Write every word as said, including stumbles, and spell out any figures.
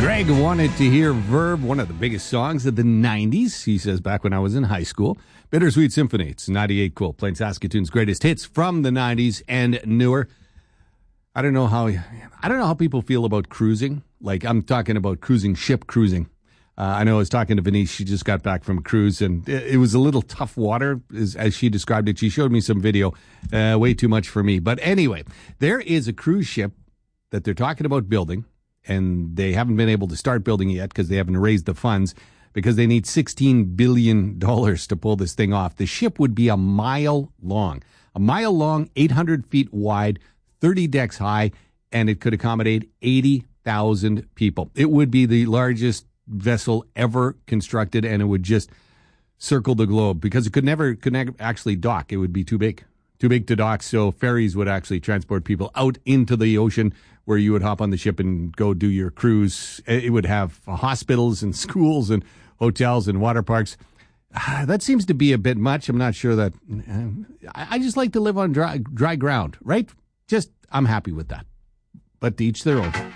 Greg wanted to hear Verb, one of the biggest songs of the nineties. He says, back when I was in high school. Bittersweet Symphony. It's ninety-eight Cool. Playing Saskatoon's greatest hits from the nineties and newer. I don't know how I don't know how people feel about cruising. Like, I'm talking about cruising, ship cruising. Uh, I know I was talking to Venice. She just got back from a cruise, and it, it was a little tough water, as, as she described it. She showed me some video. Uh, way too much for me. But anyway, there is a cruise ship that they're talking about building, and they haven't been able to start building it yet because they haven't raised the funds, because they need sixteen billion dollars to pull this thing off. The ship would be a mile long, a mile long, eight hundred feet wide, thirty decks high, and it could accommodate eighty thousand people. It would be the largest vessel ever constructed, and it would just circle the globe because it could never could never actually dock. It would be too big, too big to dock. So ferries would actually transport people out into the ocean, where you would hop on the ship and go do your cruise. It would have hospitals and schools and hotels and water parks. That seems to be a bit much. I'm not sure that. Uh, I just like to live on dry, dry ground, right? Just, I'm happy with that. But to each their own.